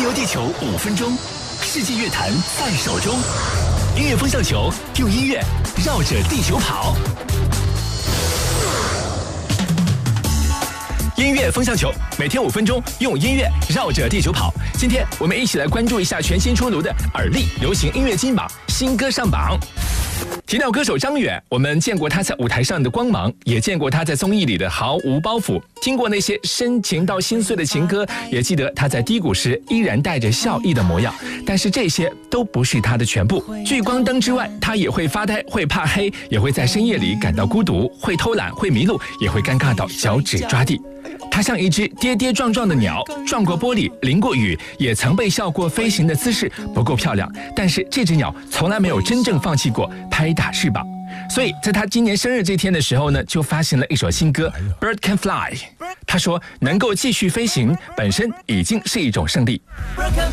环游地球5分钟，世界乐坛在手中。音乐风向球，用音乐绕着地球跑。音乐风向球，每天5分钟，用音乐绕着地球跑。今天我们一起来关注一下全新出炉的耳力流行音乐金榜新歌上榜。提到歌手张远，我们见过他在舞台上的光芒，也见过他在综艺里的毫无包袱，听过那些深情到心碎的情歌，也记得他在低谷时依然带着笑意的模样。但是这些都不是他的全部。聚光灯之外，他也会发呆，会怕黑，也会在深夜里感到孤独，会偷懒，会迷路，也会尴尬到脚趾抓地。他像一只跌跌撞撞的鸟，撞过玻璃，淋过雨，也曾被笑过飞行的姿势不够漂亮，但是这只鸟从来没有真正放弃过拍打翅膀。所以在他今年生日这天的时候呢，就发行了一首新歌《Bird Can Fly》。他说，能够继续飞行本身已经是一种胜利。